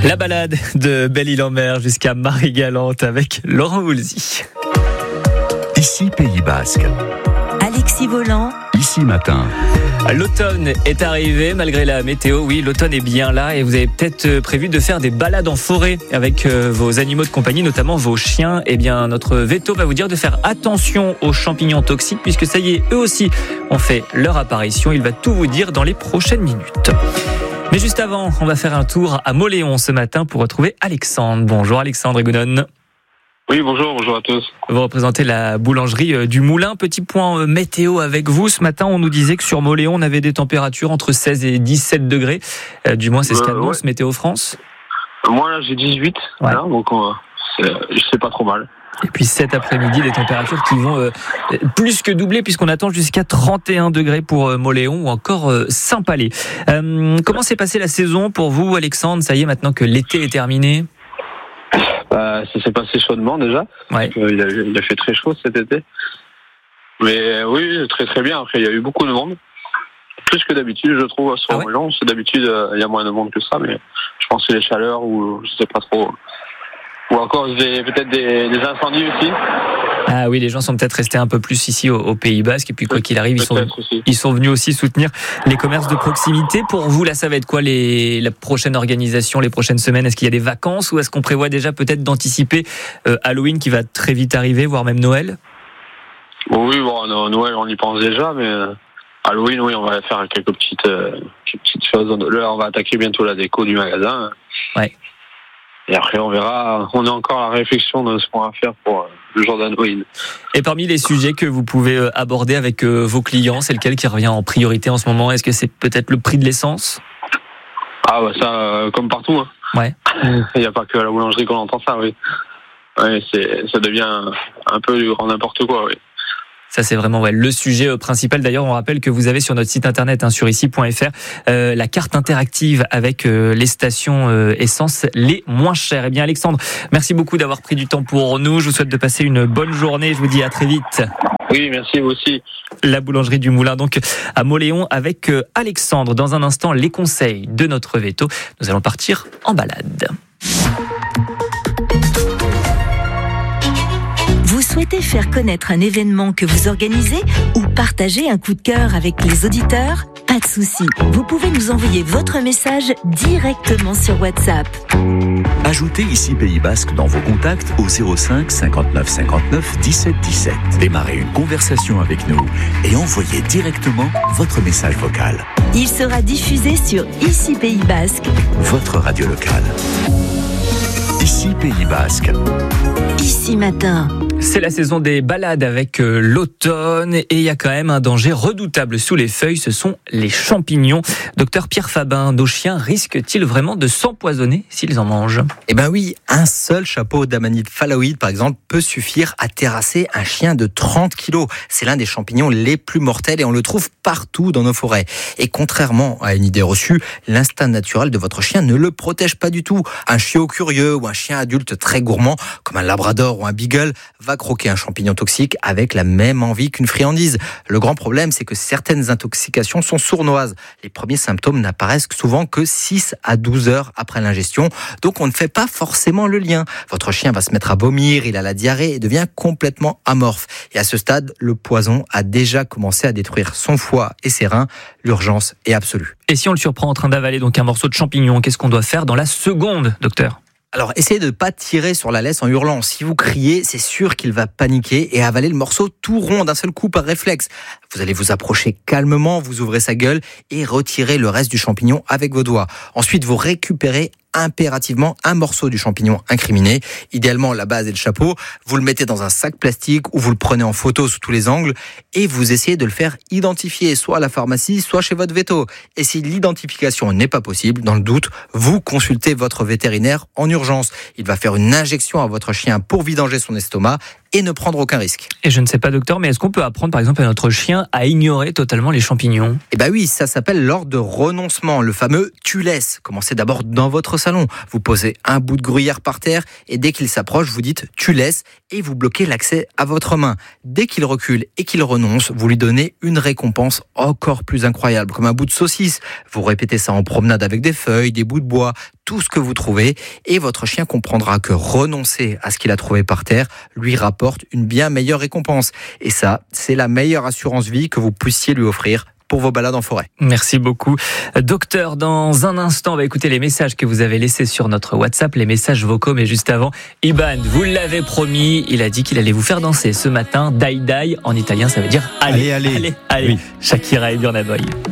La balade de Belle-Île-en-Mer jusqu'à Marie-Galante avec Laurent Woolsey. Ici Pays Basque. Alexis Volant. Ici Matin. L'automne est arrivé malgré la météo. Oui, l'automne est bien là et vous avez peut-être prévu de faire des balades en forêt avec vos animaux de compagnie, notamment vos chiens. Eh bien, notre veto va vous dire de faire attention aux champignons toxiques puisque ça y est, eux aussi ont fait leur apparition. Il va tout vous dire dans les prochaines minutes. Mais juste avant, on va faire un tour à Mauléon ce matin pour retrouver Alexandre. Bonjour Alexandre Egonon. Oui, bonjour à tous. Vous représentez la boulangerie du Moulin. Petit point météo avec vous. Ce matin, on nous disait que sur Mauléon, on avait des températures entre 16 et 17 degrés. Du moins, c'est ce qu'annonce Météo France. Moi, là, j'ai 18. Ouais. Là, donc, c'est pas trop mal. Et puis cet après-midi, des températures qui vont plus que doubler puisqu'on attend jusqu'à 31 degrés pour Mauléon ou encore Saint-Palais. Comment s'est passée la saison pour vous, Alexandre ? Ça y est, maintenant que l'été est terminé. Ça s'est passé chaudement déjà. Ouais. Il a fait très chaud cet été. Mais oui, très très bien. Après, il y a eu beaucoup de monde. Plus que d'habitude, je trouve, sur Mauléon. C'est d'habitude, il y a moins de monde que ça, mais je pense que c'est les chaleurs ou je sais pas trop. Ou encore peut-être des incendies aussi. Ah oui, les gens sont peut-être restés un peu plus ici au Pays Basque. Et puis quoi qu'il arrive, ils sont venus aussi soutenir les commerces de proximité. Pour vous, là, ça va être quoi la prochaine organisation, les prochaines semaines ? Est-ce qu'il y a des vacances ou est-ce qu'on prévoit déjà peut-être d'anticiper Halloween qui va très vite arriver, voire même Noël ? Oui, Noël, on y pense déjà, mais Halloween, oui, on va faire quelques petites choses. Là, on va attaquer bientôt la déco du magasin. Ouais. Et après, on verra. On est encore à la réflexion de ce qu'on va faire pour le jour d'Halloween. Et parmi les sujets que vous pouvez aborder avec vos clients, c'est lequel qui revient en priorité en ce moment ? Est-ce que c'est peut-être le prix de l'essence ? Ah, bah ça, comme partout. Hein. Ouais. Il n'y a pas que à la boulangerie qu'on entend ça, oui. Ouais, ça devient un peu du grand n'importe quoi, oui. Ça, c'est vraiment le sujet principal. D'ailleurs, on rappelle que vous avez sur notre site internet, sur ici.fr, la carte interactive avec les stations essence les moins chères. Eh bien, Alexandre, merci beaucoup d'avoir pris du temps pour nous. Je vous souhaite de passer une bonne journée. Je vous dis à très vite. Oui, merci, vous aussi. La boulangerie du Moulin, donc, à Mauléon avec Alexandre. Dans un instant, les conseils de notre veto. Nous allons partir en balade. Vous souhaitez faire connaître un événement que vous organisez ou partager un coup de cœur avec les auditeurs ? Pas de souci, vous pouvez nous envoyer votre message directement sur WhatsApp. Ajoutez ici Pays Basque dans vos contacts au 05 59 59 17 17. Démarrez une conversation avec nous et envoyez directement votre message vocal. Il sera diffusé sur Ici Pays Basque, votre radio locale. Ici Pays Basque. Ici Matin. C'est la saison des balades avec l'automne et il y a quand même un danger redoutable sous les feuilles, ce sont les champignons. Docteur Pierre Fabin, nos chiens risquent-ils vraiment de s'empoisonner s'ils en mangent ? Eh ben oui, un seul chapeau d'amanite phalloïde par exemple peut suffire à terrasser un chien de 30 kilos. C'est l'un des champignons les plus mortels et on le trouve partout dans nos forêts. Et contrairement à une idée reçue, l'instinct naturel de votre chien ne le protège pas du tout. Un chiot curieux ou un chien adulte très gourmand, comme un labrador ou un beagle, va croquer un champignon toxique avec la même envie qu'une friandise. Le grand problème, c'est que certaines intoxications sont sournoises. Les premiers symptômes n'apparaissent souvent que 6 à 12 heures après l'ingestion, donc on ne fait pas forcément le lien. Votre chien va se mettre à vomir, il a la diarrhée et devient complètement amorphe. Et à ce stade, le poison a déjà commencé à détruire son foie et ses reins. L'urgence est absolue. Et si on le surprend en train d'avaler donc un morceau de champignon, qu'est-ce qu'on doit faire dans la seconde, docteur ? Alors, essayez de ne pas tirer sur la laisse en hurlant. Si vous criez, c'est sûr qu'il va paniquer et avaler le morceau tout rond d'un seul coup par réflexe. Vous allez vous approcher calmement, vous ouvrez sa gueule et retirez le reste du champignon avec vos doigts. Ensuite, vous récupérez impérativement un morceau du champignon incriminé, idéalement la base et le chapeau. Vous le mettez dans un sac plastique ou vous le prenez en photo sous tous les angles et vous essayez de le faire identifier soit à la pharmacie, soit chez votre véto. Et si l'identification n'est pas possible, dans le doute, vous consultez votre vétérinaire en urgence. Il va faire une injection à votre chien pour vidanger son estomac et ne prendre aucun risque. Et je ne sais pas, docteur, mais est-ce qu'on peut apprendre par exemple à notre chien à ignorer totalement les champignons ? Eh bien oui, ça s'appelle l'ordre de renoncement, le fameux « tu laisses ». Commencez d'abord dans votre salon. Vous posez un bout de gruyère par terre et dès qu'il s'approche, vous dites « tu laisses » et vous bloquez l'accès à votre main. Dès qu'il recule et qu'il renonce, vous lui donnez une récompense encore plus incroyable, comme un bout de saucisse. Vous répétez ça en promenade avec des feuilles, des bouts de bois, tout ce que vous trouvez et votre chien comprendra que renoncer à ce qu'il a trouvé par terre lui rapporte une bien meilleure récompense. Et ça, c'est la meilleure assurance vie que vous puissiez lui offrir pour vos balades en forêt. Merci beaucoup. Docteur, dans un instant, on va écouter les messages que vous avez laissés sur notre WhatsApp, les messages vocaux, mais juste avant, Iban, vous l'avez promis, il a dit qu'il allait vous faire danser ce matin. Dai Dai, en italien, ça veut dire allez. Allez. Oui. Shakira et Burna Boy.